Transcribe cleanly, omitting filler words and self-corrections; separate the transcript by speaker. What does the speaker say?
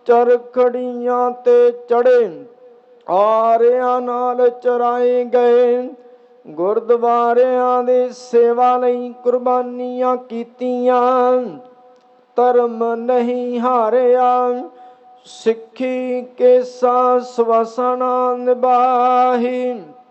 Speaker 1: ਚਰਖੜੀਆਂ ਤੇ ਚੜੇ, ਆਰਿਆਂ ਨਾਲ ਚਰਾਏ ਗਏ। ਗੁਰਦੁਆਰਿਆਂ ਦੀ ਸੇਵਾ ਲਈ ਕੁਰਬਾਨੀਆਂ ਕੀਤੀਆਂ, ਧਰਮ ਨਹੀਂ ਹਾਰਿਆ। ਸਿੱਖੀ ਕੇਸਾ ਸਵਸਨ ਨਿਭਾਹੀ,